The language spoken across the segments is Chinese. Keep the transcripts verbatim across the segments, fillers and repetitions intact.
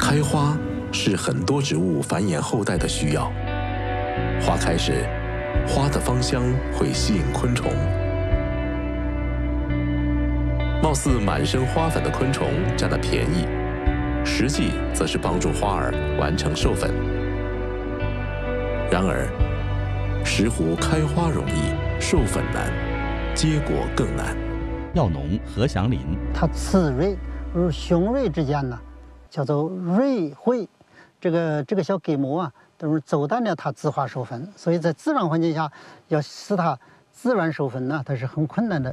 开花是很多植物繁衍后代的需要。花开时，花的芳香会吸引昆虫。貌似满身花粉的昆虫占了便宜，实际则是帮助花儿完成授粉。然而，石斛开花容易，授粉难，结果更难。 药农何祥林， 它雌蕊与雄蕊之间呢，叫做蕊会，这个这个小根膜啊，都是阻断了它自花授粉，所以在自然环境下要使它自然授粉呢，它是很困难的。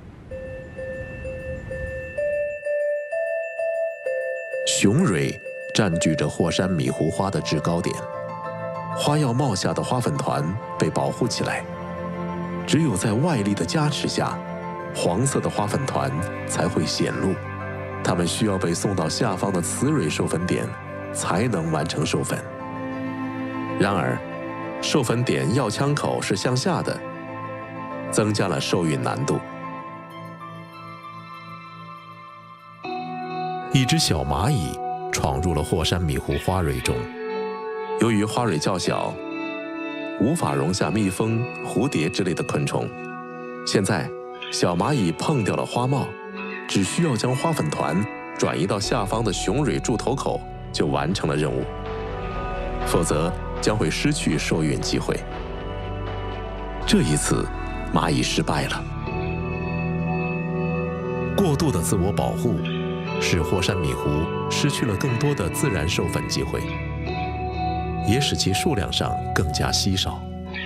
雄蕊占据着霍山米斛花的制高点，花要冒下的花粉团被保护起来，只有在外力的加持下，黄色的花粉团才会显露，它们需要被送到下方的雌蕊授粉点，才能完成授粉。然而，授粉点药腔口是向下的，增加了受孕难度。一只小蚂蚁闯入了霍山米斛花蕊中，由于花蕊较小，无法容下蜜蜂、蝴蝶之类的昆虫。现在，小蚂蚁碰掉了花帽，只需要将花粉团转移到下方的雄蕊柱头口，就完成了任务。否则将会失去受孕机会。这一次，蚂蚁失败了。过度的自我保护，使霍山米斛失去了更多的自然授粉机会，也使其数量上更加稀少。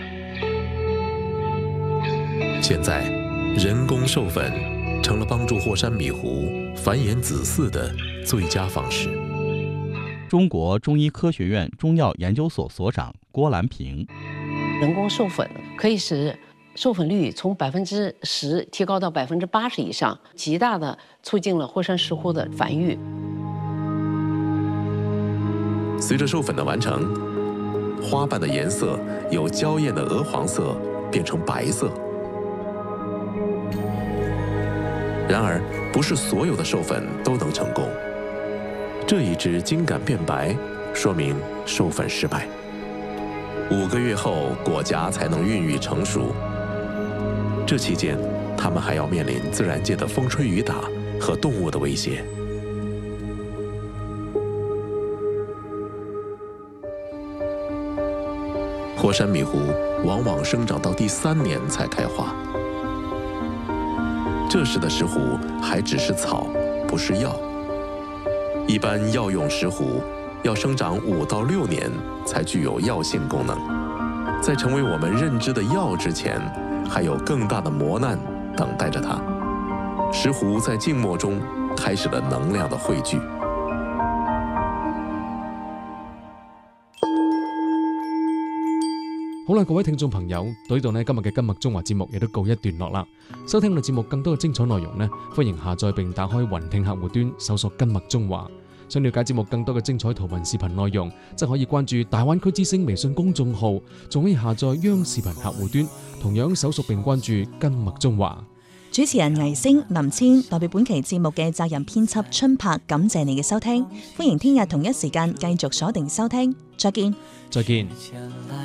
现在，人工授粉成了帮助霍山米斛繁衍子嗣的最佳方式。 中国中医科学院中药研究所所长郭兰平， 人工授粉可以使授粉率从百分之十提高到百分之八十以上，极大的促进了霍山石斛的繁育。 随着授粉的完成，花瓣的颜色由娇艳的鹅黄色变成白色。然而，不是所有的授粉都能成功。这一支茎秆变白，说明授粉失败。五个月后，果荚才能孕育成熟。这期间，它们还要面临自然界的风吹雨打和动物的威胁。霍山米斛往往生长到第三年才开花，这时的石斛还只是草，不是药。一般药用石斛要生长五到六年才具有药性功能，在成为我们认知的药之前，还有更大的磨难等待着它。石斛在静默中开始了能量的汇聚。 好啦，各位聽眾朋友，到呢度呢，今日嘅今麥中華節目亦都告一段落啦。收聽我哋節目更多嘅精彩內容呢，歡迎下載並打開雲聽客戶端，搜索今麥中華。想了解節目更多嘅精彩圖文視頻內容，則可以關注大灣區之聲微信公眾號，仲可以下載央視頻客戶端，同樣搜索並關注今麥中華。 主持人倪星、林千代表本期節目嘅責任編輯春柏，感謝你嘅收聽，歡迎聽日同一時間繼續鎖定收聽，再見。 再見。